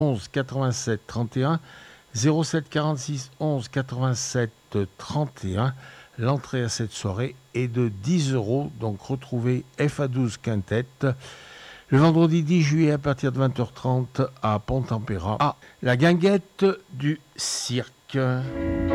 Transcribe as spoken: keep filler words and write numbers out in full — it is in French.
onze quatre-vingt-sept trente et un, zéro sept quarante-six onze quatre-vingt-sept trente et un. L'entrée à cette soirée est de dix euros, donc retrouvez F A douze Quintet le vendredi dix juillet à partir de vingt heures trente à Pont-Tempéra, à la guinguette du cirque.